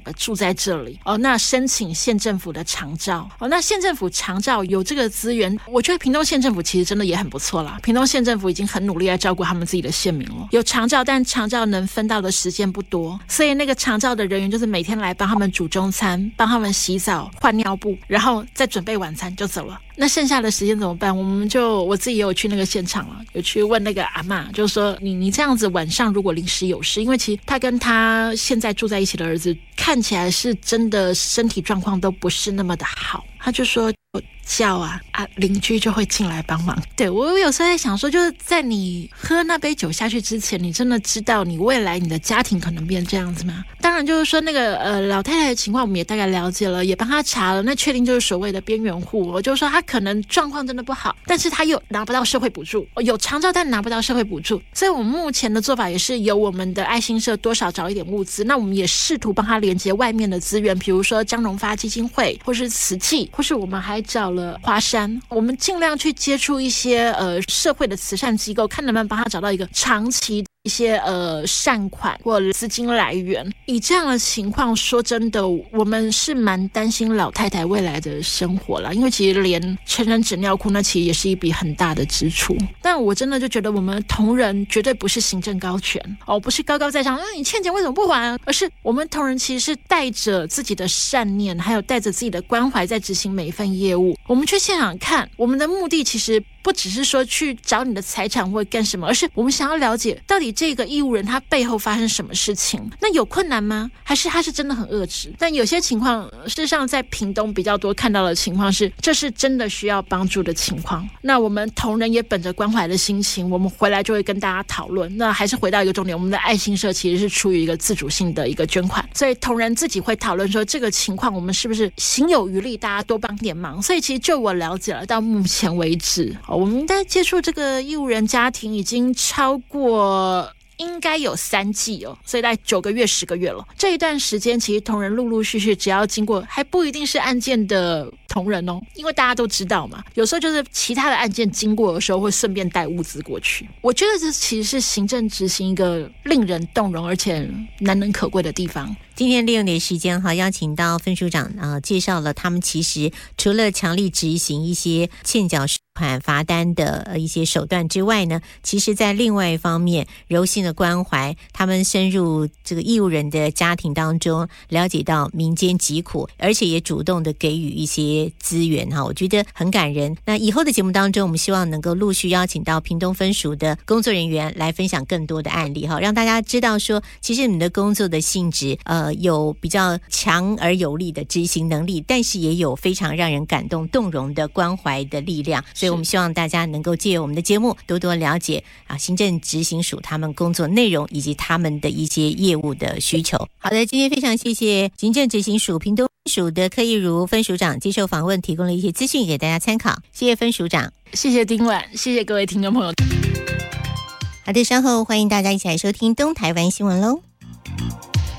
的住在这里那申请县政府的长照那县政府长照有这个资源，我觉得屏东县政府其实真的也很不错啦。屏东县政府已经很努力来照顾他们自己的县民了，有长照，但长照能分到的时间不多，所以那个长照的人员就是每天来帮他们煮中餐，帮他们洗澡换尿布，然后再准备晚餐就走了。那剩下的时间怎么办？我自己也有去那个现场了，有去问那个阿嬷，就是说你这样子晚上如果临时有事，因为其实他跟他现在住在一起的儿子看起来是真的身体状况都不是那么的好，他就说叫邻居就会进来帮忙。对，我有时候在想说，就是在你喝那杯酒下去之前，你真的知道你未来你的家庭可能变这样子吗？当然就是说那个老太太的情况我们也大概了解了，也帮她查了，那确定就是所谓的边缘户。我就说她可能状况真的不好，但是她又拿不到社会补助，有长照但拿不到社会补助，所以我们目前的做法也是由我们的爱心社多少找一点物资，那我们也试图帮她连接外面的资源，比如说张荣发基金会或是慈济，或是我们还找了华山，我们尽量去接触一些社会的慈善机构，看能不能帮他找到一个长期一些善款或资金来源。以这样的情况，说真的，我们是蛮担心老太太未来的生活啦，因为其实连成人纸尿裤那其实也是一笔很大的支出。但我真的就觉得我们同仁绝对不是行政高权不是高高在上你欠钱为什么不还而是我们同仁其实是带着自己的善念，还有带着自己的关怀在执行每一份业务。我们去现场看，我们的目的其实不只是说去找你的财产或干什么，而是我们想要了解到底这个义务人他背后发生什么事情，那有困难吗？还是他是真的很恶质？但有些情况事实上在屏东比较多看到的情况是，这是真的需要帮助的情况。那我们同仁也本着关怀的心情，我们回来就会跟大家讨论。那还是回到一个重点，我们的爱心社其实是出于一个自主性的一个捐款，所以同仁自己会讨论说这个情况我们是不是行有余力，大家多帮点忙。所以其实就我了解了，到目前为止我们在接触这个义务人家庭已经超过应该有3季所以大概9个月10个月了。这一段时间其实同仁陆陆续续只要经过，还不一定是案件的同仁因为大家都知道嘛，有时候就是其他的案件经过的时候会顺便带物资过去。我觉得这其实是行政执行一个令人动容而且难能可贵的地方。 今天利用点时间邀请到分署长介绍了他们其实除了强力执行一些欠缴款罚单的一些手段之外呢，其实在另外一方面柔性的关怀，他们深入这个义务人的家庭当中，了解到民间疾苦，而且也主动的给予一些资源我觉得很感人。那以后的节目当中，我们希望能够陆续邀请到屏东分署的工作人员来分享更多的案例让大家知道说，其实你们的工作的性质有比较强而有力的执行能力，但是也有非常让人感动动容的关怀的力量。所以我们希望大家能够借由我们的节目多多了解行政执行署他们工作内容以及他们的一些业务的需求。好的，今天非常谢谢行政执行署屏东署的柯懿如分署长接受访问，提供了一些资讯给大家参考。谢谢分署长。 谢谢丁婉，谢谢各位听众朋友。 好的，稍后欢迎大家一起来收听东台湾新闻喽。